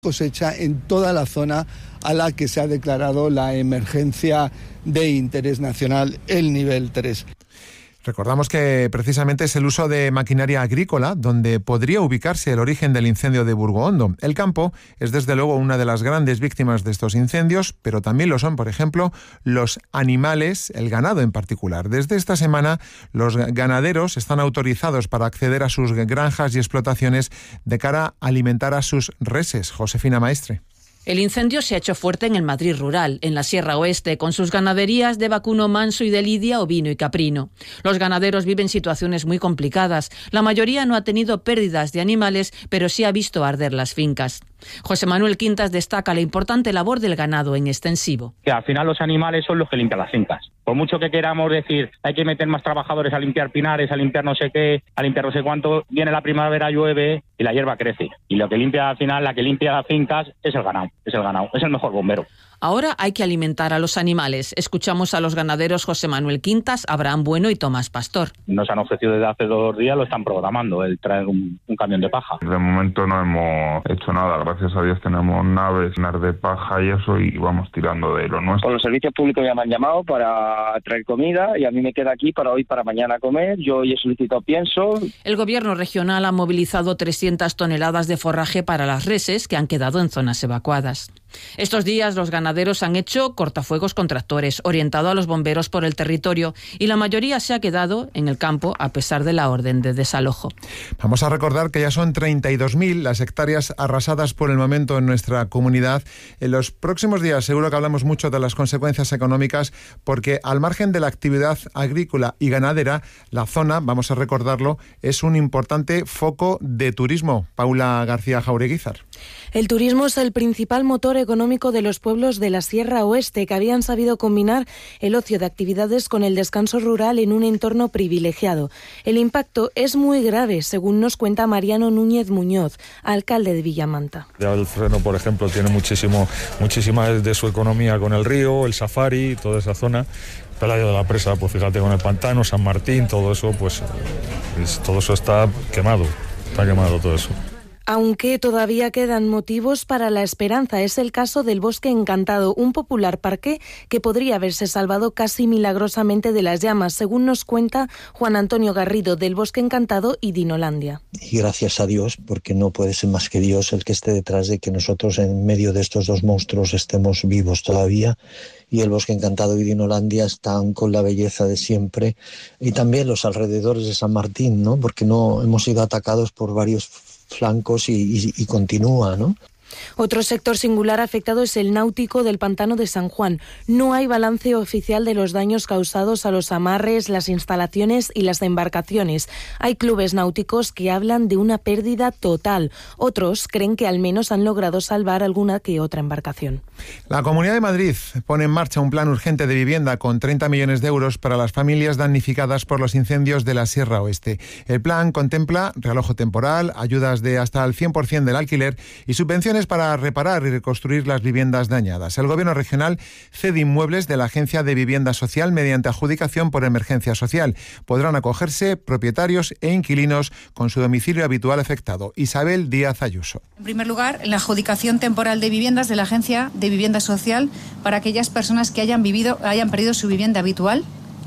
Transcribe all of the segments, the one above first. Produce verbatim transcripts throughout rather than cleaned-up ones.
cosecha en toda la zona a la que se ha declarado la emergencia de interés nacional, el nivel tres. Recordamos que precisamente es el uso de maquinaria agrícola donde podría ubicarse el origen del incendio de Burgoondo. El campo es desde luego una de las grandes víctimas de estos incendios, pero también lo son, por ejemplo, los animales, el ganado en particular. Desde esta semana, los ganaderos están autorizados para acceder a sus granjas y explotaciones de cara a alimentar a sus reses. Josefina Maestre. El incendio se ha hecho fuerte en el Madrid rural, en la Sierra Oeste, con sus ganaderías de vacuno manso y de lidia, ovino y caprino. Los ganaderos viven situaciones muy complicadas. La mayoría no ha tenido pérdidas de animales, pero sí ha visto arder las fincas. José Manuel Quintas destaca la importante labor del ganado en extensivo. Que al final los animales son los que limpian las fincas. Por mucho que queramos decir, hay que meter más trabajadores a limpiar pinares, a limpiar no sé qué, a limpiar no sé cuánto, viene la primavera, llueve y la hierba crece. Y lo que limpia al final, la que limpia las fincas es el ganado, es el ganado, es el mejor bombero. Ahora hay que alimentar a los animales. Escuchamos a los ganaderos José Manuel Quintas, Abraham Bueno y Tomás Pastor. Nos han ofrecido desde hace dos días, lo están programando, el traer un, un camión de paja. De momento no hemos hecho nada, gracias a Dios tenemos naves, naves de paja y eso y vamos tirando de lo nuestro. Con los servicios públicos ya me han llamado para traer comida y a mí me queda aquí para hoy, para mañana comer. Yo hoy he solicitado pienso. El gobierno regional ha movilizado trescientas toneladas de forraje para las reses que han quedado en zonas evacuadas. Estos días los ganaderos han hecho cortafuegos con tractores, orientado a los bomberos por el territorio, y la mayoría se ha quedado en el campo a pesar de la orden de desalojo. Vamos a recordar que ya son treinta y dos mil las hectáreas arrasadas por el momento en nuestra comunidad. En los próximos días seguro que hablamos mucho de las consecuencias económicas, porque al margen de la actividad agrícola y ganadera, la zona, vamos a recordarlo, es un importante foco de turismo. Paula García Jaureguizar. El turismo es el principal motor económico de los pueblos de la Sierra Oeste, que habían sabido combinar el ocio de actividades con el descanso rural en un entorno privilegiado. El impacto es muy grave, según nos cuenta Mariano Núñez Muñoz, alcalde de Villamanta. El Freno, por ejemplo, tiene muchísimo, muchísima de su economía con el río, el safari, toda esa zona. Pelayo de la Presa, pues fíjate, con el pantano, San Martín, todo eso, pues todo eso está quemado, está quemado todo eso. Aunque todavía quedan motivos para la esperanza. Es el caso del Bosque Encantado, un popular parque que podría haberse salvado casi milagrosamente de las llamas, según nos cuenta Juan Antonio Garrido, del Bosque Encantado y Dinolandia. Y gracias a Dios, porque no puede ser más que Dios el que esté detrás de que nosotros en medio de estos dos monstruos estemos vivos todavía. Y el Bosque Encantado y Dinolandia están con la belleza de siempre. Y también los alrededores de San Martín, ¿no? Porque no hemos sido atacados por varios flancos y, y, y continúa, ¿no? Otro sector singular afectado es el náutico del Pantano de San Juan. No hay balance oficial de los daños causados a los amarres, las instalaciones y las embarcaciones. Hay clubes náuticos que hablan de una pérdida total. Otros creen que al menos han logrado salvar alguna que otra embarcación. La Comunidad de Madrid pone en marcha un plan urgente de vivienda con treinta millones de euros para las familias damnificadas por los incendios de la Sierra Oeste. El plan contempla realojo temporal, ayudas de hasta el cien por ciento del alquiler y subvenciones para reparar y reconstruir las viviendas dañadas. El Gobierno regional cede inmuebles de la Agencia de Vivienda Social mediante adjudicación por emergencia social. Podrán acogerse propietarios e inquilinos con su domicilio habitual afectado. Isabel Díaz Ayuso. En primer lugar, la adjudicación temporal de viviendas de la Agencia de Vivienda Social para aquellas personas que hayan vivido, hayan perdido su vivienda habitual.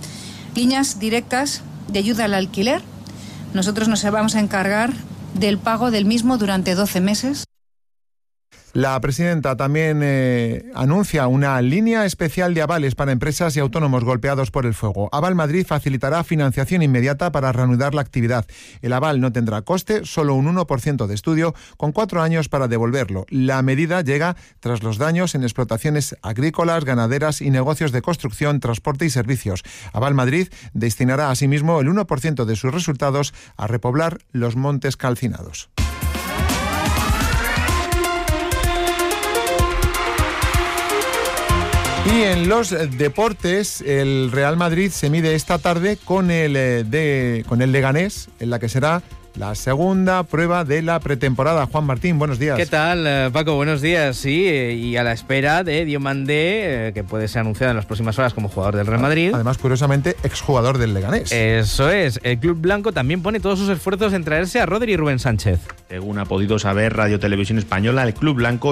Líneas directas de ayuda al alquiler. Nosotros nos vamos a encargar del pago del mismo durante doce meses. La presidenta también eh, anuncia una línea especial de avales para empresas y autónomos golpeados por el fuego. Aval Madrid facilitará financiación inmediata para reanudar la actividad. El aval no tendrá coste, solo un uno por ciento de estudio, con cuatro años para devolverlo. La medida llega tras los daños en explotaciones agrícolas, ganaderas y negocios de construcción, transporte y servicios. Aval Madrid destinará asimismo el uno por ciento de sus resultados a repoblar los montes calcinados. Y en los deportes, el Real Madrid se mide esta tarde con el de con el Leganés, en la que será la segunda prueba de la pretemporada. Juan Martín, buenos días. ¿Qué tal, Paco? Buenos días. Sí, y a la espera de Diomandé, que puede ser anunciado en las próximas horas como jugador del Real Madrid. Además, curiosamente, exjugador del Leganés. Eso es. El Club Blanco también pone todos sus esfuerzos en traerse a Rodri y Rubén Sánchez. Según ha podido saber Radio Televisión Española, el Club Blanco